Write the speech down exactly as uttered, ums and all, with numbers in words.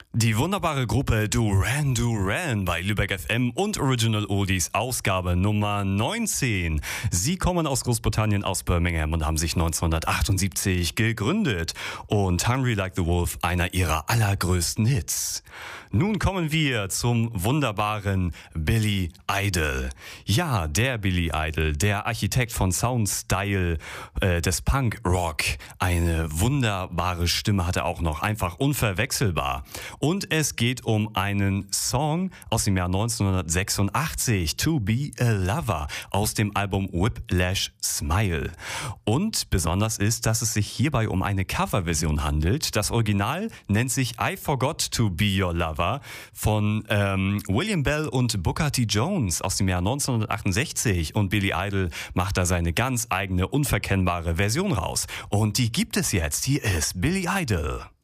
Die wunderbare Gruppe Duran Duran bei Lübeck F M und Original Oldies Ausgabe Nummer neunzehn. Sie kommen aus Großbritannien, aus Birmingham und haben sich neunzehnhundertachtundsiebzig gegründet. Und Hungry Like the Wolf, einer ihrer allergrößten Hits. Nun kommen wir zum wunderbaren Billy Idol. Ja, der Billy Idol, der Architekt von Soundstyle äh, des Punk-Rock. Eine wunderbare Stimme hat er auch noch, einfach unverwechselbar. Und es geht um einen Song aus dem Jahr neunzehnhundertsechsundachtzig, To Be a Lover, aus dem Album Whiplash Smile. Und besonders ist, dass es sich hierbei um eine Coverversion handelt. Das Original nennt sich I Forgot to Be Your Lover von ähm, William Bell und Booker T. Jones aus dem Jahr neunzehnhundertachtundsechzig. Und Billy Idol macht da seine ganz eigene, unverkennbare Version raus. Und die gibt es jetzt. Hier ist Billy Idol.